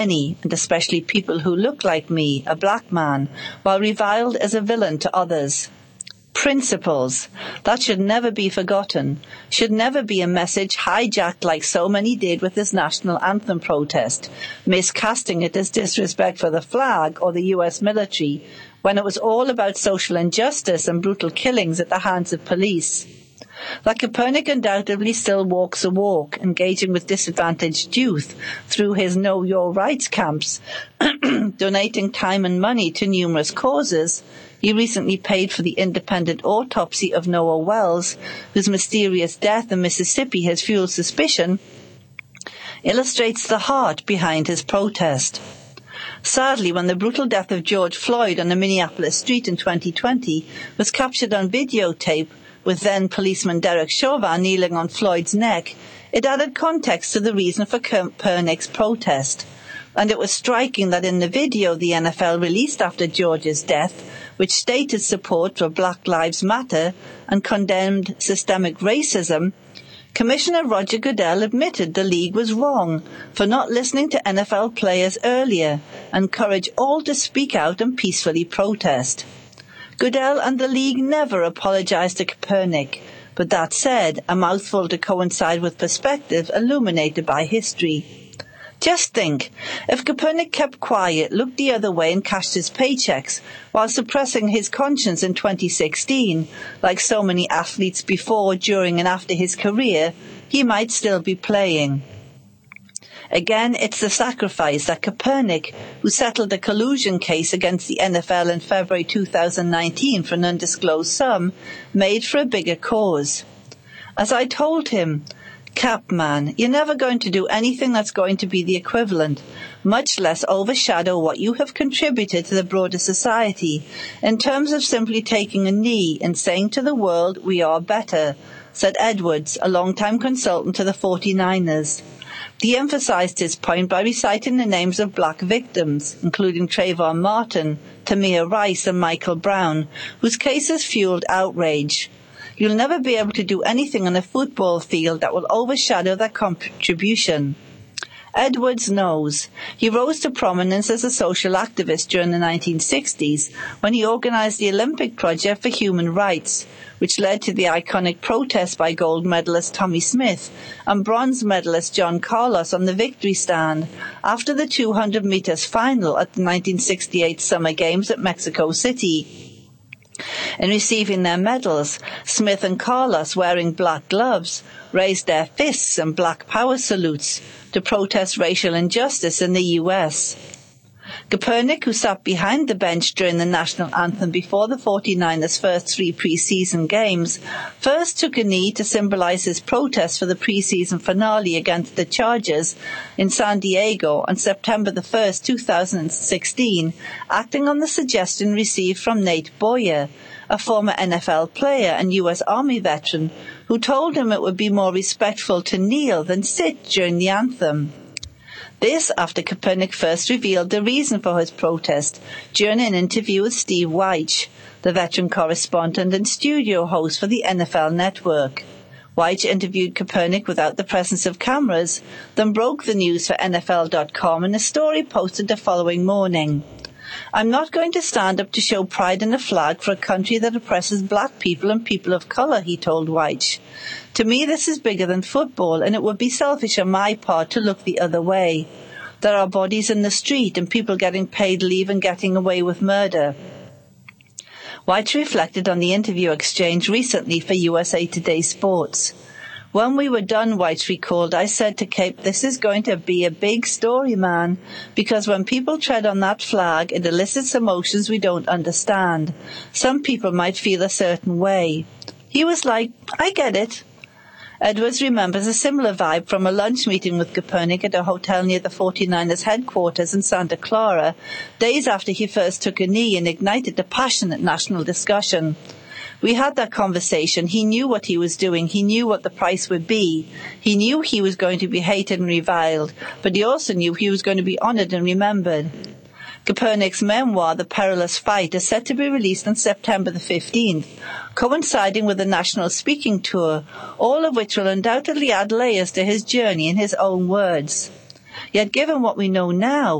many, and especially people who look like me, a black man, while reviled as a villain to others. Principles. That should never be forgotten, should never be a message hijacked like so many did with this national anthem protest, miscasting it as disrespect for the flag or the US military, when it was all about social injustice and brutal killings at the hands of police. That Kaepernick undoubtedly still walks a walk, engaging with disadvantaged youth through his Know Your Rights camps, donating time and money to numerous causes. He recently paid for the independent autopsy of Noah Wells, whose mysterious death in Mississippi has fueled suspicion, illustrates the heart behind his protest. Sadly, when the brutal death of George Floyd on a Minneapolis street in 2020 was captured on videotape with then policeman Derek Chauvin kneeling on Floyd's neck, it added context to the reason for Kaepernick's protest. And it was striking that in the video the NFL released after George's death, which stated support for Black Lives Matter and condemned systemic racism, Commissioner Roger Goodell admitted the league was wrong for not listening to NFL players earlier and encouraged all to speak out and peacefully protest. Goodell and the league never apologized to Kaepernick, but that said, a mouthful to coincide with perspective illuminated by history. Just think, if Kaepernick kept quiet, looked the other way and cashed his paychecks while suppressing his conscience in 2016, like so many athletes before, during and after his career, he might still be playing. Again, it's the sacrifice that Kaepernick, who settled a collusion case against the NFL in February 2019 for an undisclosed sum, made for a bigger cause. As I told him, Cap, man, you're never going to do anything that's going to be the equivalent, much less overshadow what you have contributed to the broader society, in terms of simply taking a knee and saying to the world, we are better, said Edwards, a longtime consultant to the 49ers. He emphasized his point by reciting the names of black victims, including Trayvon Martin, Tamir Rice and Michael Brown, whose cases fueled outrage. You'll never be able to do anything on a football field that will overshadow that contribution. Edwards knows. He rose to prominence as a social activist during the 1960s when he organized the Olympic Project for Human Rights, which led to the iconic protest by gold medalist Tommie Smith and bronze medalist John Carlos on the victory stand after the 200 meters final at the 1968 Summer Games at Mexico City. In receiving their medals, Smith and Carlos, wearing black gloves, raised their fists and black power salutes to protest racial injustice in the US. Kaepernick, who sat behind the bench during the national anthem before the 49ers' first 3 preseason games, first took a knee to symbolize his protest for the preseason finale against the Chargers in San Diego on September 1st, 2016, acting on the suggestion received from Nate Boyer, a former NFL player and U.S. Army veteran, who told him it would be more respectful to kneel than sit during the anthem. This after Kaepernick first revealed the reason for his protest during an interview with Steve Wyche, the veteran correspondent and studio host for the NFL Network. Wyche interviewed Kaepernick without the presence of cameras, then broke the news for NFL.com in a story posted the following morning. I'm not going to stand up to show pride in a flag for a country that oppresses black people and people of color, he told Wyche. To me, this is bigger than football, and it would be selfish on my part to look the other way. There are bodies in the street and people getting paid leave and getting away with murder. Wyche reflected on the interview exchange recently for USA Today Sports. When we were done, Wyche recalled, I said to Cape, this is going to be a big story, man, because when people tread on that flag, it elicits emotions we don't understand. Some people might feel a certain way. He was like, I get it. Edwards remembers a similar vibe from a lunch meeting with Kaepernick at a hotel near the 49ers headquarters in Santa Clara, days after he first took a knee and ignited a passionate national discussion. We had that conversation. He knew what he was doing. He knew what the price would be. He knew he was going to be hated and reviled, but he also knew he was going to be honored and remembered. Kaepernick's memoir, The Perilous Fight, is set to be released on September the 15th, coinciding with the national speaking tour, all of which will undoubtedly add layers to his journey in his own words. Yet given what we know now,